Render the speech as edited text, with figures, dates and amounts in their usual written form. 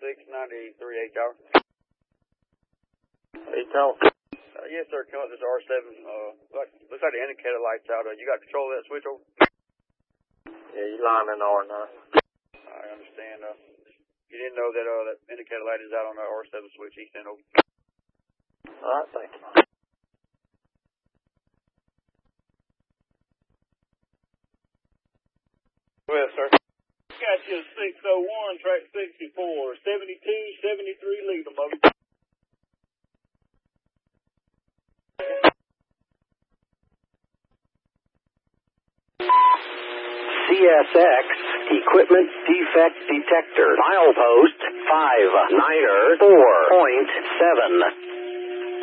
693 8 tower. 8 tower. Yes, sir. Come up this R7. Looks like the indicator light's out. You got control of that switch over? Yeah, you lining R9. I understand. You didn't know that that indicator light is out on the R7 switch east end over. Alright, thank you. Go ahead, sir. Got you 601, track 64, 7273, lead them over. CSX Equipment Defect Detector. Milepost 594.7.